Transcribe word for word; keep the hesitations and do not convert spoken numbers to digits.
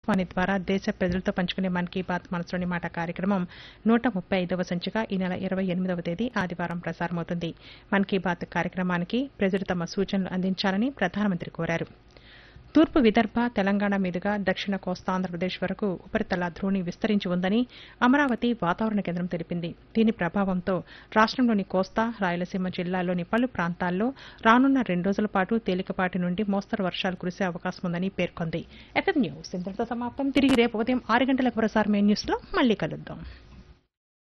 ఆకాశవాణి ద్వారా దేశ ప్రజలతో పంచుకునే మన్ కీ బాత్ మనసులోని మాట కార్యక్రమం నూట ముప్పై ఐదవ సంచిక ఈ నెల ఇరవై ఎనిమిదవ తేదీ ఆదివారం ప్రసారమవుతుంది. మన్ కీ బాత్ కార్యక్రమానికి ప్రజలు తమ సూచనలు అందించాలని ప్రధానమంత్రి కోరారు. తూర్పు విదర్భ, తెలంగాణ మీదుగా దక్షిణ కోస్తా ఆంధ్రప్రదేశ్ వరకు ఉపరితల ద్రోణి విస్తరించి ఉందని అమరావతి వాతావరణ కేంద్రం తెలిపింది. దీని ప్రభావంతో రాష్టంలోని కోస్తా, రాయలసీమ జిల్లాల్లోని పలు ప్రాంతాల్లో రానున్న రెండు రోజుల పాటు తేలికపాటి నుండి మోస్తరు వర్షాలు కురిసే అవకాశం ఉందని పేర్కొంది. ఎఫ్ఎం న్యూస్ ఇంతటితో సమాప్తం. తిరిగి రేపు ఉదయం ఆరు గంటలకు ప్రసారమే న్యూస్లో మళ్లీ కలుద్దాం.